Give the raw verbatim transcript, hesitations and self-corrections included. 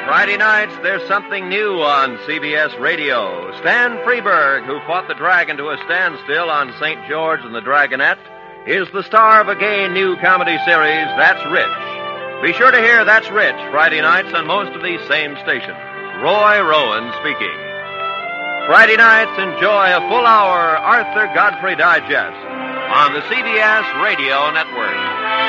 Friday nights, there's something new on C B S Radio. Stan Freberg, who fought the dragon to a standstill on Saint George and the Dragonette, is the star of a gay new comedy series, That's Rich. Be sure to hear That's Rich Friday nights on most of these same stations. Roy Rowan speaking. Friday nights, enjoy a full hour Arthur Godfrey Digest on the C B S Radio Network.